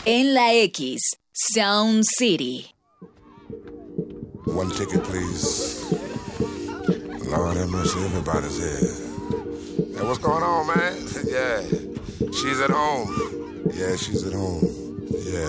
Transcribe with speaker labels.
Speaker 1: En la X, Sound City.
Speaker 2: One ticket, please. Lord have mercy, everybody's here. Hey, what's going on, man? Yeah, she's at home. Yeah, she's at home. Yeah.